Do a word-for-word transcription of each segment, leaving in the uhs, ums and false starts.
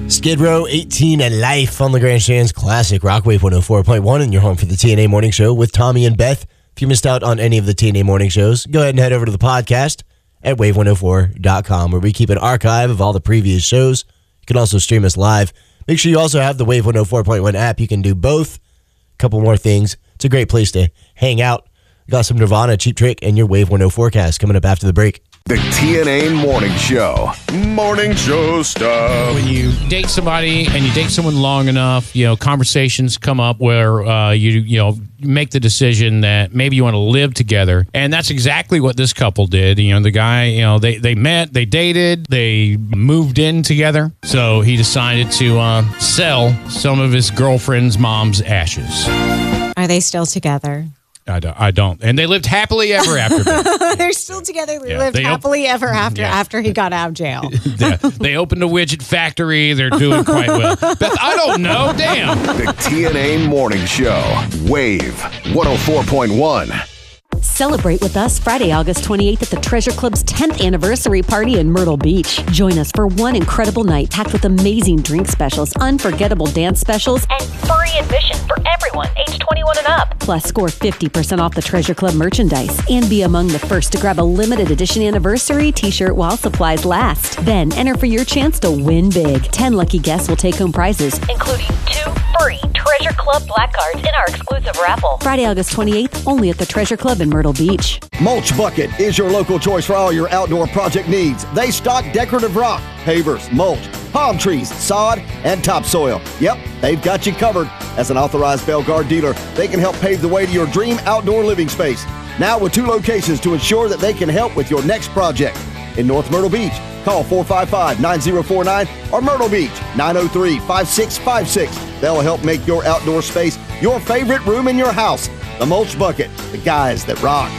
Skid Row, eighteen and Life on the Grandstand's classic Rockwave one oh four point one, and you're home for the T N A Morning Show with Tommy and Beth. If you missed out on any of the T N A Morning Shows, go ahead and head over to the podcast at wave one oh four dot com, where we keep an archive of all the previous shows. You can also stream us live. Make sure you also have the Wave one oh four point one app. You can do both. A couple more things. It's a great place to hang out. Got some Nirvana, Cheap Trick, and your Wave one oh forecast coming up after the break. The T N A Morning Show. Morning Show stuff. When you date somebody and you date someone long enough, you know, conversations come up where uh, you, you know, make the decision that maybe you want to live together. And that's exactly what this couple did. You know, the guy, you know, they, they met, they dated, they moved in together. So he decided to uh, sell some of his girlfriend's mom's ashes. Are they still together? I don't, I don't. And they lived happily ever after. They're still together. They Yeah, lived they op- happily ever after Yeah. after he got out of jail. Yeah, they opened a widget factory. They're doing quite well. Beth, I don't know. Damn. The T N A Morning Show. Wave one oh four point one. Celebrate with us Friday, August twenty-eighth at the Treasure Club's tenth anniversary party in Myrtle Beach. Join us for one incredible night packed with amazing drink specials, unforgettable dance specials, and free admission for everyone age twenty-one and up. plus score fifty percent off the Treasure Club merchandise and be among the first to grab a limited edition anniversary t-shirt while supplies last. Then enter for your chance to win big. ten lucky guests will take home prizes, Including two free Treasure Club black cards in our exclusive raffle. Friday, August twenty-eighth, only at the Treasure Club in Myrtle Beach. Mulch Bucket is your local choice for all your outdoor project needs. They stock decorative rock, pavers, mulch, palm trees, sod, and topsoil. Yep, they've got you covered. As an authorized Belgard dealer, they can help pave the way to your dream outdoor living space. Now with two locations to ensure that they can help with your next project. In North Myrtle Beach, call four five five, nine oh four nine or Myrtle Beach, nine oh three, five six five six. They'll help make your outdoor space your favorite room in your house. The Mulch Bucket, the guys that rock.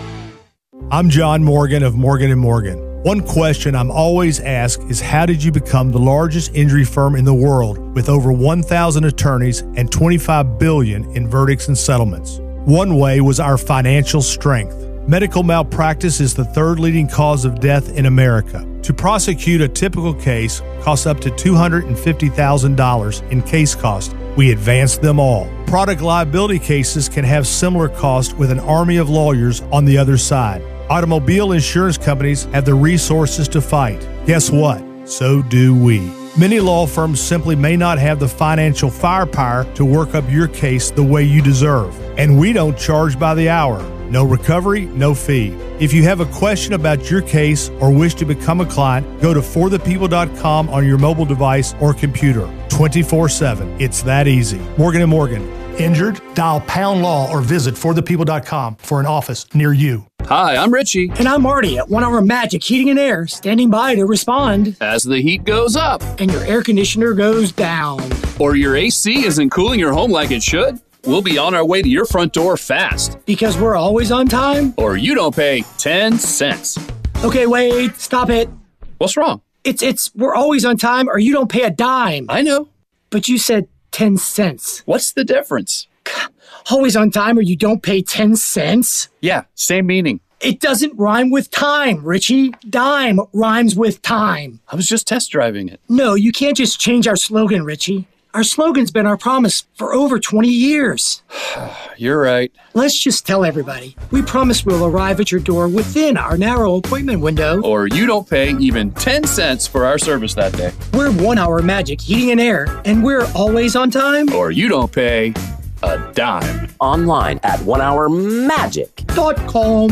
I'm John Morgan of Morgan and Morgan. One question I'm always asked is, how did you become the largest injury firm in the world with over one thousand attorneys and twenty-five billion dollars in verdicts and settlements? One way was our financial strength. Medical malpractice is the third leading cause of death in America. To prosecute a typical case costs up to two hundred fifty thousand dollars in case cost. We advance them all. Product liability cases can have similar costs with an army of lawyers on the other side. Automobile insurance companies have the resources to fight. Guess what? So do we. Many law firms simply may not have the financial firepower to work up your case the way you deserve. And we don't charge by the hour. No recovery, no fee. If you have a question about your case or wish to become a client, go to for the people dot com on your mobile device or computer. twenty-four seven. It's that easy. Morgan and Morgan. Injured? Dial pound law or visit for the people dot com for an office near you. Hi, I'm Richie. And I'm Marty at One Hour Magic Heating and Air, standing by to respond. As the heat goes up, And your air conditioner goes down. or your A C isn't cooling your home like it should, we'll be on our way to your front door fast. Because we're always on time? Or you don't pay ten cents. Okay, wait, stop it. What's wrong? It's, it's, we're always on time or you don't pay a dime. I know. But you said ten cents. What's the difference? Always on time or you don't pay ten cents? Yeah, same meaning. It doesn't rhyme with time, Richie. Dime rhymes with time. I was just test driving it. No, you can't just change our slogan, Richie. Our slogan's been our promise for over twenty years. You're right. Let's just tell everybody. We promise we'll arrive at your door within our narrow appointment window. Or you don't pay even ten cents for our service that day. We're One Hour Magic Heating and Air, and we're always on time. Or you don't pay a dime. Online at one hour magic dot com.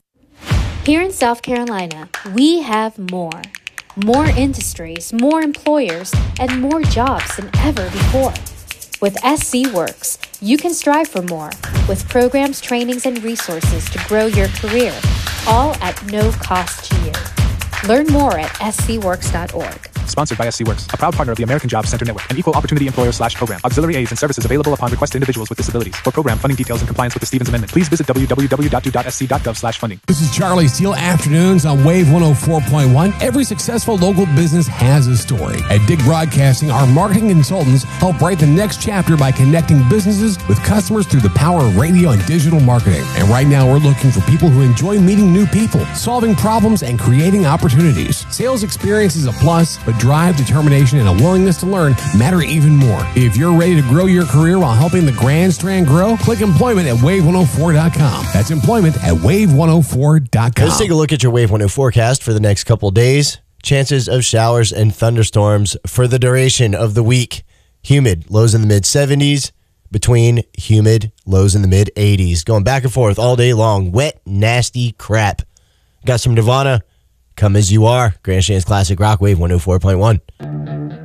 Here in South Carolina, we have more. More industries, more employers, and more jobs than ever before. With S C Works, you can strive for more with programs, trainings, and resources to grow your career, all at no cost to you. Learn more at s c works dot org. Sponsored by S C Works, a proud partner of the American Jobs Center Network, an equal opportunity employer slash program. Auxiliary aids and services available upon request to individuals with disabilities. For program funding details and compliance with the Stevens Amendment, please visit w w w dot do dot s c dot gov slash funding. This is Charlie Steele, afternoons on Wave one oh four point one. Every successful local business has a story. At Dig Broadcasting, our marketing consultants help write the next chapter by connecting businesses with customers through the power of radio and digital marketing. And right now, we're looking for people who enjoy meeting new people, solving problems, and creating opportunities. Sales experience is a plus, but but drive, determination, and a willingness to learn matter even more. If you're ready to grow your career while helping the Grand Strand grow, click employment at wave one oh four dot com. That's employment at wave one oh four dot com. Let's take a look at your Wave one oh forecast for the next couple days. Chances of showers and thunderstorms for the duration of the week. Humid, lows in the mid seventies. Between humid, lows in the mid eighties. Going back and forth all day long. Wet, nasty crap. Got some Nirvana. Come As You Are. Grand Stand's Classic Rock Wave one oh four point one.